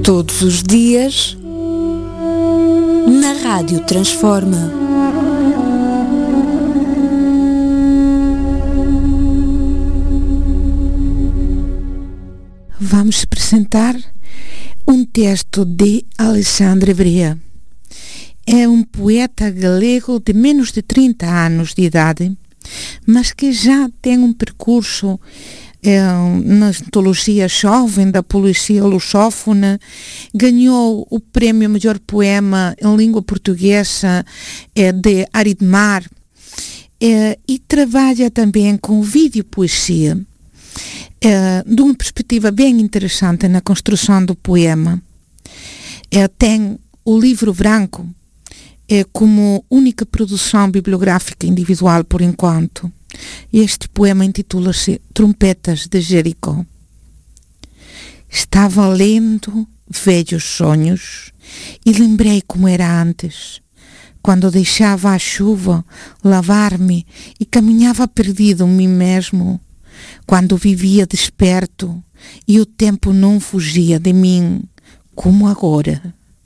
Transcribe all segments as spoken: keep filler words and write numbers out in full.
Todos os dias, na Rádio Transforma. Vamos apresentar um texto de Alexandre Brea. É um poeta galego de menos de trinta anos de idade, mas que já tem um percurso é, na antologia jovem da poesia lusófona. Ganhou o prémio Melhor Poema em Língua Portuguesa é, de Aridmar é, e trabalha também com vídeo poesia. É, de uma perspectiva bem interessante na construção do poema. É, tem o livro branco é, como única produção bibliográfica individual por enquanto. Este poema intitula-se Trompetas de Jericó. Estava lendo velhos sonhos e lembrei como era antes, quando deixava a chuva lavar-me e caminhava perdido em mim mesmo, quando vivia desperto e o tempo não fugia de mim, como agora.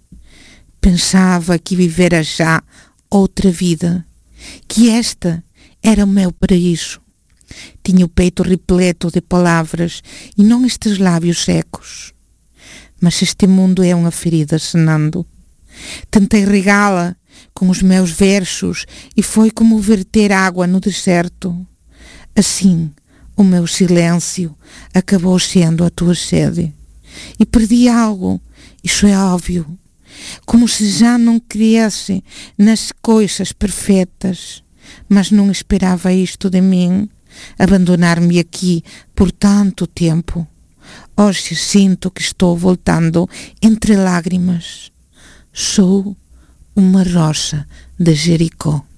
Pensava que vivera já outra vida, que esta era o meu paraíso. Tinha o peito repleto de palavras e não estes lábios secos. Mas este mundo é uma ferida sanando. Tentei regá-la com os meus versos e foi como verter água no deserto. Assim, o meu silêncio acabou sendo a tua sede. E perdi algo, isso é óbvio. Como se já não cresce nas coisas perfeitas. Mas não esperava isto de mim, abandonar-me aqui por tanto tempo. Hoje sinto que estou voltando entre lágrimas. Sou uma rocha de Jericó.